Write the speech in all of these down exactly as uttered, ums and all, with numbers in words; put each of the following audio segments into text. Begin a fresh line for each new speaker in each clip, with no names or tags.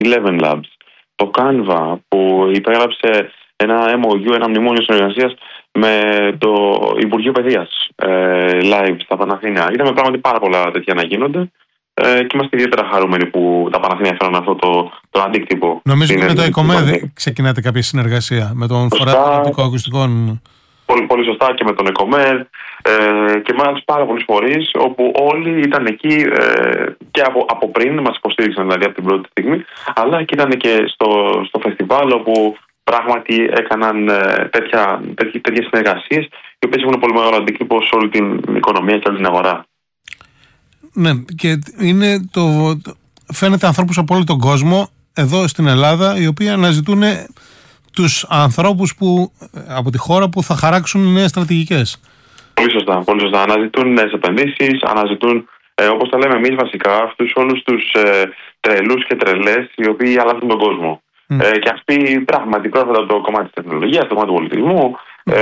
Eleven Labs, το Canva που υπέγραψε ένα εμ ο γιου, ένα μνημόνιο συνεργασίας με το Υπουργείο Παιδείας ε, live στα Παναθήνια. Είδαμε πράγματι πάρα πολλά τέτοια να γίνονται ε, και είμαστε ιδιαίτερα χαρούμενοι που τα Παναθήνια έφεραν αυτό το, το αντίκτυπο.
Νομίζω ότι με το ΕΚΟΜΕΔ ξεκινάτε κάποια συνεργασία με τον φορέα οπτικοακουστικών.
Πολύ, πολύ σωστά, και με τον ΕΚΟΜΕΔ ε, και με άλλους πάρα πολλούς φορείς, όπου όλοι ήταν εκεί ε, και από, από πριν, μας υποστήριξαν δηλαδή από την πρώτη στιγμή, αλλά και ήταν και στο, στο φεστιβάλ, όπου πράγματι έκαναν ε, τέτοια, τέτοια, τέτοιες συνεργασίες, οι οποίες έχουν πολύ μεγάλο αντίκτυπο σε όλη την οικονομία και όλη την αγορά.
Ναι, και είναι το, φαίνεται ανθρώπους από όλο τον κόσμο, εδώ στην Ελλάδα, οι οποίοι αναζητούν τους ανθρώπους που, από τη χώρα που θα χαράξουν νέες στρατηγικές. Πολύ
σωστά, πολύ σωστά. Αναζητούν νέες επενδύσεις, αναζητούν, ε, όπως τα λέμε εμείς βασικά, αυτούς όλους τους ε, τρελούς και τρελές οι οποίοι αλλάζουν τον κόσμο. Mm. Ε, και αυτοί πράγματι πρόκειται από το κομμάτι της τεχνολογίας, το κομμάτι του πολιτισμού,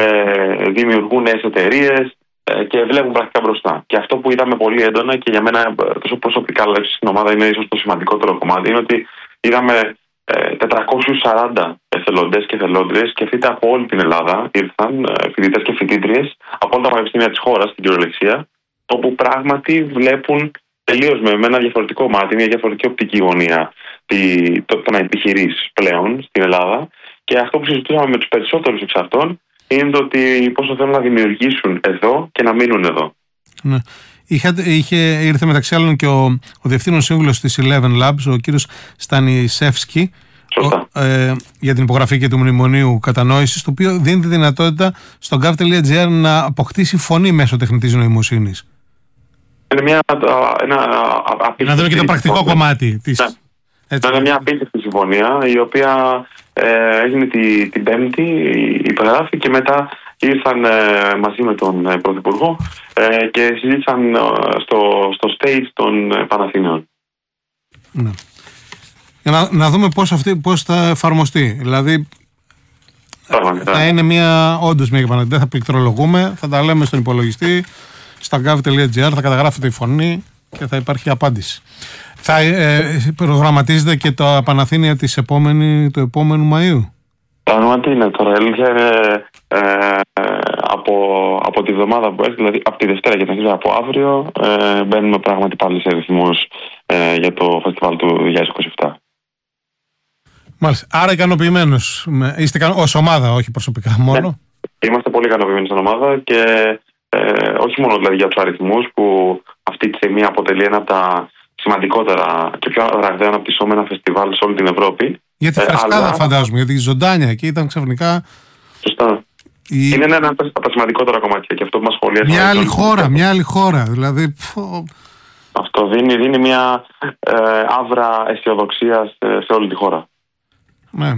ε, δημιουργούν νέες εταιρείες ε, και βλέπουν πρακτικά μπροστά. Και αυτό που είδαμε πολύ έντονα και για μένα τόσο προσωπικά, αλλά στην ομάδα είναι ίσως το σημαντικότερο κομμάτι, είναι ότι είδαμε τετρακόσιους σαράντα εθελοντές και εθελόντριες, σκεφτείτε, από όλη την Ελλάδα ήρθαν φοιτητές και φοιτήτριες από όλα τα πανεπιστήμια της χώρας στην κυριολεξία, όπου πράγματι βλέπουν τελείως με ένα διαφορετικό μάτι, μια διαφορετική οπτική γωνία το, το να επιχειρείς πλέον στην Ελλάδα. Και αυτό που συζητούσαμε με τους περισσότερους εξ αυτών είναι το ότι πόσο θέλουν να δημιουργήσουν εδώ και να μείνουν εδώ.
Ναι. Είχε, είχε, ήρθε μεταξύ άλλων και ο, ο διευθύνων σύμβουλος της Eleven Labs, ο κύριος Στανισεύσκη, ο, ε, για την υπογραφή και του Μνημονίου Κατανόησης, το οποίο δίνει τη δυνατότητα στο gov τελεία gr να αποκτήσει φωνή μέσω τεχνητής νοημοσύνης.
Είναι μια, ένα,
να δούμε και το πρακτικό συμφωνία. Κομμάτι της.
Ναι. Είναι μια απίστευτη συμφωνία, η οποία ε, έγινε τη, την Πέμπτη, υπεγράφει, και μετά ήρθαν ε, μαζί με τον ε, Πρωθυπουργό ε, και συζήτησαν ε, στο, στο stage των ε, Παναθηναίων.
Ναι. Για να, να δούμε πώς, αυτή, πώς θα εφαρμοστεί. Δηλαδή Πραγματικά. θα είναι μια, όντως μια επαναληπτή. Δεν θα πληκτρολογούμε, θα τα λέμε στον υπολογιστή, στα gov τελεία gr, θα καταγράφετε η φωνή και θα υπάρχει απάντηση. Θα ε, προγραμματίζετε και τα Παναθήνια της επόμενη, του επόμενου Μαΐου?
Πράγματι είναι τώρα. Η αλήθεια είναι ε, από, από τη βδομάδα που έρχεται, δηλαδή από τη Δευτέρα και την από αύριο, ε, μπαίνουμε πράγματι πάλι σε ρυθμούς ε, για το φεστιβάλ του δύο χιλιάδες είκοσι επτά.
Μάλιστα. Άρα ικανοποιημένος. Είστε ως ομάδα, όχι προσωπικά μόνο?
Ναι. Είμαστε πολύ ικανοποιημένοι στην ομάδα και ε, όχι μόνο δηλαδή για τους αριθμούς, που αυτή τη στιγμή αποτελεί ένα από τα σημαντικότερα και πιο ραγδαία αναπτυσσόμενα φεστιβάλ σε όλη την Ευρώπη.
Γιατί φρεσκάδα, αλλά... φαντάζομαι, γιατί η ζωντάνια εκεί ήταν ξαφνικά.
Σωστά. Η... Είναι ένα από τα σημαντικότερα κομμάτια και αυτό που μας σχολιάζει.
Μια άλλη χώρα, μια άλλη χώρα. Δηλαδή.
Αυτό δίνει, δίνει μια ε, άβρα αισιοδοξία σε όλη τη χώρα.
Ναι.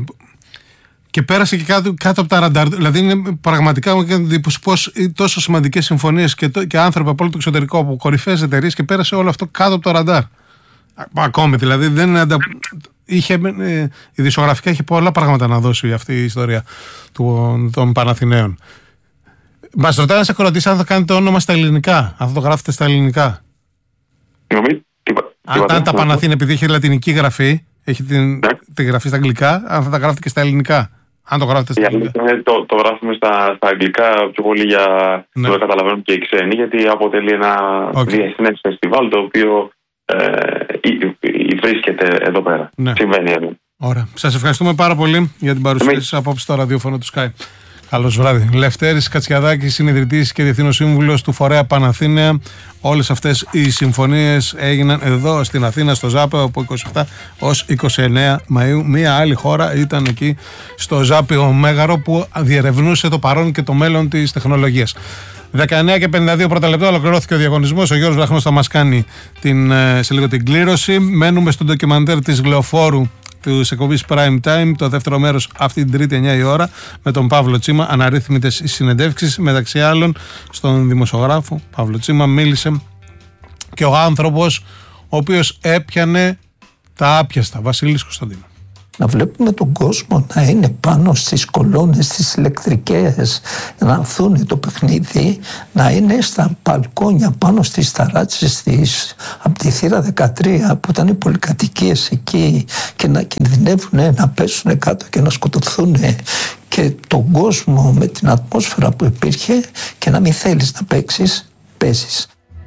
Και πέρασε και κάτω, κάτω από τα ραντάρ. Δηλαδή είναι πραγματικά πως τόσο σημαντικές συμφωνίες και, και άνθρωποι από όλο το εξωτερικό, από κορυφαίες εταιρείες, και πέρασε όλο αυτό κάτω από το ραντάρ. Ακόμη δηλαδή δεν αντα... είχε, ε, η δισογραφικά είχε πολλά πράγματα να δώσει αυτή η ιστορία του, των Παναθηναίων. Μας ρωτάει ένας ακροατής αν θα κάνετε όνομα στα ελληνικά, αν θα το γράφετε στα ελληνικά.
Νομίζω, τι,
αν, τι αν τα Παναθήνια, επειδή έχει λατινική γραφή, έχει την, ναι. τη γραφή στα αγγλικά, αν θα τα γράφετε και στα ελληνικά. Αν το γράφετε στα
αγγλικά. Το, το γράφουμε στα, στα αγγλικά πιο πολύ για ναι. να το καταλαβαίνουν και οι ξένοι, γιατί αποτελεί ένα okay. διεθνές φεστιβάλ το οποίο ε, βρίσκεται εδώ πέρα. Ναι. Συμβαίνει εδώ.
Ωραία. Σας ευχαριστούμε πάρα πολύ για την παρουσία σας απόψε στο ραδιόφωνο του Sky. Καλώς βράδυ. Λευτέρης Κατσιαδάκης, συνειδητής και διευθύνων σύμβουλος του Φορέα Παναθήναια. Όλες αυτές οι συμφωνίες έγιναν εδώ στην Αθήνα, στο Ζάπεο, από είκοσι επτά ως είκοσι εννέα Μαΐου. Μία άλλη χώρα ήταν εκεί στο Ζάπεο Μέγαρο, που διερευνούσε το παρόν και το μέλλον της τεχνολογίας. δεκαεννέα και πενήντα δύο πρώτα λεπτά ολοκληρώθηκε ο διαγωνισμός. Ο Γιώργος Βραχνός θα μας κάνει την, σε λίγο την κλήρωση. Μένουμε στο ντοκιμαντέρ της Γλεωφόρου του εκπομπής Prime Time, το δεύτερο μέρος αυτή την Τρίτη εννιά η ώρα, με τον Παύλο Τσίμα. Αναρρύθμιτες συνεντεύξεις, μεταξύ άλλων στον δημοσιογράφο Παύλο Τσίμα μίλησε και ο άνθρωπος ο οποίος έπιανε τα άπιαστα, Βασίλης Κωνσταντίνου.
Να βλέπουμε τον κόσμο να είναι πάνω στις κολόνες, στις ηλεκτρικές, να ανθούν το παιχνίδι, να είναι στα μπαλκόνια, πάνω στις ταράτσες της, από τη θύρα δεκατρία που ήταν οι πολυκατοικίες εκεί, και να κινδυνεύουν να πέσουν κάτω και να σκοτωθούν, και τον κόσμο με την ατμόσφαιρα που υπήρχε, και να μην θέλεις να παίξεις, παίζεις.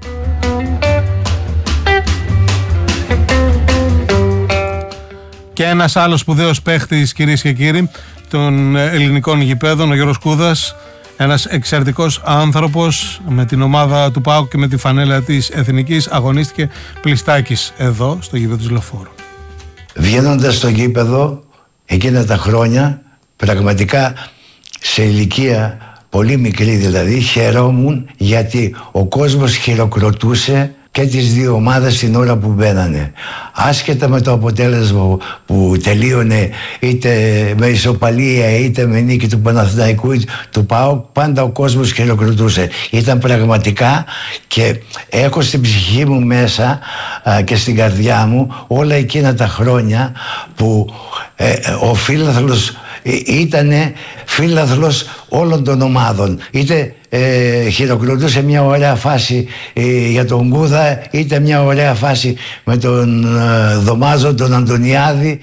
Και ένας άλλος σπουδαίος παίχτης, κυρίες και κύριοι, των ελληνικών γηπέδων, ο Γιώργος Κούδας, ένας εξαιρετικός άνθρωπος, με την ομάδα του ΠΑΟΚ και με τη φανέλα της Εθνικής, αγωνίστηκε πλειστάκης εδώ στο γήπεδο της Λεωφόρου.
Βγαίνοντας στο γήπεδο εκείνα τα χρόνια, πραγματικά σε ηλικία πολύ μικρή δηλαδή, χαιρόμουν γιατί ο κόσμος χειροκροτούσε και τις δύο ομάδες την ώρα που μπαίνανε. Άσχετα με το αποτέλεσμα που τελείωνε είτε με ισοπαλία είτε με νίκη του Παναθηναϊκού ή του ΠΑΟΚ, πάντα ο κόσμος χειροκροτούσε. Ήταν πραγματικά, και έχω στην ψυχή μου μέσα α, και στην καρδιά μου όλα εκείνα τα χρόνια που ε, ο φίλαθλος ήταν φίλαθλος όλων των ομάδων. Είτε ε, χειροκροτούσε μια ωραία φάση ε, για τον Κούδα, είτε μια ωραία φάση με τον ε, Δωμάζο, τον Αντωνιάδη.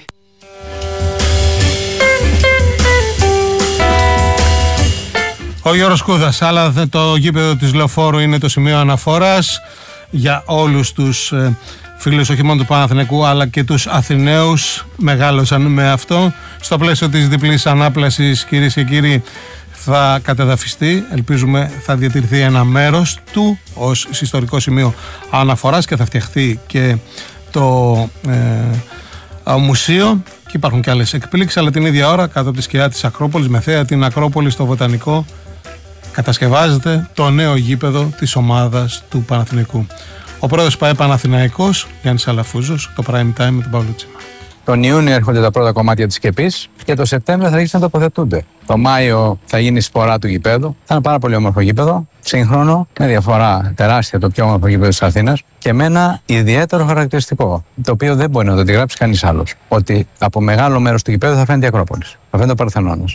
Ο Γιώργος Κούδας, αλλά το γήπεδο της Λεωφόρου είναι το σημείο αναφοράς για όλους τους ε, φίλους όχι μόνο του Παναθηναϊκού αλλά και τους Αθηναίους. Μεγάλωσαν με αυτό. Στο πλαίσιο της διπλής ανάπλασης, κυρίες και κύριοι, θα κατεδαφιστεί, ελπίζουμε θα διατηρηθεί ένα μέρος του ως ιστορικό σημείο αναφοράς και θα φτιαχτεί και το ε, μουσείο, και υπάρχουν και άλλες εκπλήξεις, αλλά την ίδια ώρα κάτω από τη σκιά της Ακρόπολης, με θέα την Ακρόπολη στο Βοτανικό, κατασκευάζεται το νέο γήπεδο της ομάδας του Παναθηναϊκού. Ο πρόεδρος ΠΑΕ Παναθηναϊκός, Γιάννης Αλαφούζος, το Prime Time με τον Παύλο Τσίμα.
Τον Ιούνιο έρχονται τα πρώτα κομμάτια της σκεπής και το Σεπτέμβριο θα αρχίσουν να τοποθετούνται. Το Μάιο θα γίνει η σπορά του γηπέδου. Θα είναι πάρα πολύ όμορφο γήπεδο, σύγχρονο, με διαφορά τεράστια, το πιο όμορφο γήπεδο της Αθήνας και με ένα ιδιαίτερο χαρακτηριστικό, το οποίο δεν μπορεί να το αντιγράψει κανείς άλλος. Ότι από μεγάλο μέρος του γηπέδου θα φαίνεται η Ακρόπολης, θα φαίνεται ο Παρθενώνας.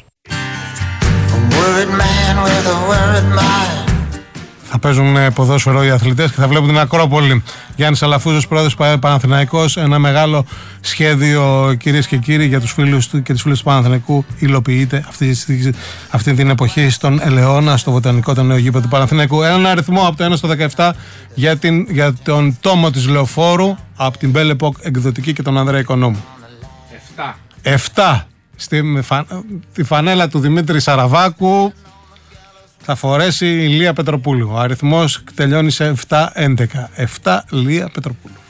Θα παίζουν ποδόσφαιρο οι αθλητές και θα βλέπουν την Ακρόπολη. Γιάννης Αλαφούζος, πρόεδρος ΠΑΕ Παναθηναϊκός. Ένα μεγάλο σχέδιο, κυρίες και κύριοι, για τους φίλους του και τις φίλες του Παναθηναϊκού υλοποιείται αυτή, αυτή την εποχή στον Ελαιώνα, στο Βοτανικό, το νέο γήπεδο του Παναθηναϊκού. Έναν αριθμό από το ένα στο δεκαεπτά για, την, για τον τόμο της Λεωφόρου από την Belle Epoque εκδοτική και τον Ανδρέα Οικονόμου.
Εφτά.
Εφτά. Στη φα, τη φανέλα του Δημήτρη Σαραβάκου θα φορέσει η Λία Πετροπούλου. Ο αριθμός τελειώνει σε επτά έντεκα. επτά Λία Πετροπούλου.